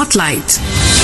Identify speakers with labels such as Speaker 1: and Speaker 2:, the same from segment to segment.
Speaker 1: Spotlight.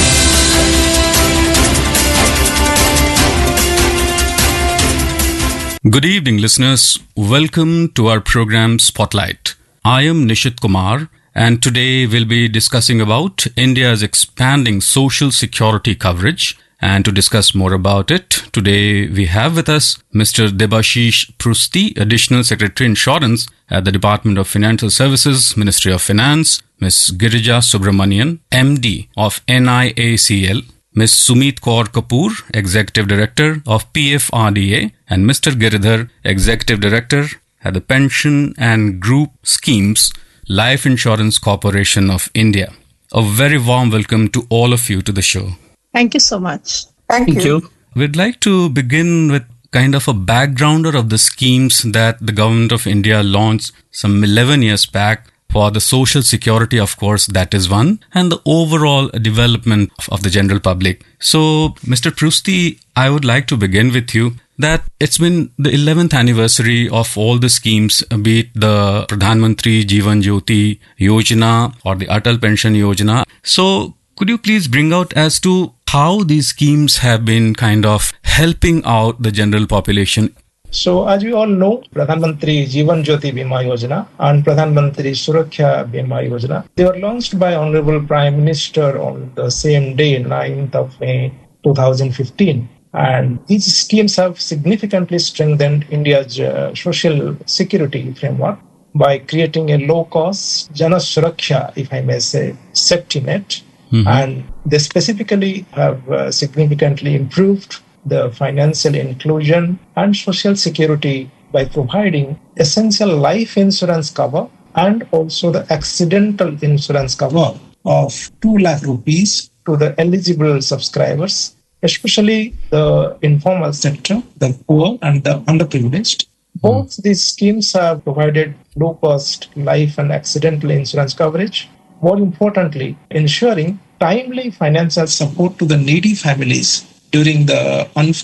Speaker 2: Good evening, listeners. Welcome to our program Spotlight. I am Nishit Kumar, and today we'll be discussing about India's expanding social security coverage. And to discuss more about it, today we have with us Mr. Debashish Prusty, Additional Secretary Insurance at the Department of Financial Services, Ministry of Finance, Ms. Girija Subramanian, MD of NIACL, Ms. Sumit Kaur Kapoor, Executive Director of PFRDA, and Mr. Giridhar, Executive Director at the Pension and Group Schemes Life Insurance Corporation of India. A very warm welcome to all of you to the show.
Speaker 3: Thank you so much.
Speaker 4: Thank you.
Speaker 2: We'd like to begin with kind of a backgrounder of the schemes that the Government of India launched some 11 years back. For the social security, of course, that is one, and the overall development of the general public. So, Mr. Prusty, I would like to begin with you that it's been the 11th anniversary of all the schemes, be it the Pradhan Mantri Jeevan Jyoti Yojana or the Atal Pension Yojana. So, could you please bring out as to how these schemes have been kind of helping out the general population?
Speaker 4: So, as we all know, Pradhan Mantri Jeevan Jyoti Bima Yojana and Pradhan Mantri Suraksha Bima Yojana, they were launched by Honorable Prime Minister on the same day, 9th of May 2015. And these schemes have significantly strengthened India's social security framework by creating a low-cost Jana Suraksha, if I may say, safety net. Mm-hmm. And they specifically have significantly improved the financial inclusion and social security by providing essential life insurance cover and also the accidental insurance cover of 2 lakh rupees to the eligible subscribers, especially the informal sector, the poor and the underprivileged. Both these schemes have provided low-cost life and accidental insurance coverage. More importantly, ensuring timely financial support to the needy families during the